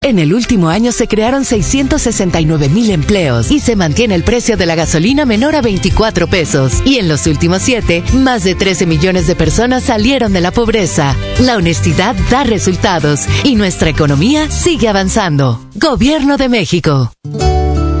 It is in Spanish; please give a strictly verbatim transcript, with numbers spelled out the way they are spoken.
En el último año se crearon seiscientos sesenta y nueve mil empleos y se mantiene el precio de la gasolina menor a veinticuatro pesos. Y en los últimos siete, más de trece millones de personas salieron de la pobreza. La honestidad da resultados y nuestra economía sigue avanzando. Gobierno de México.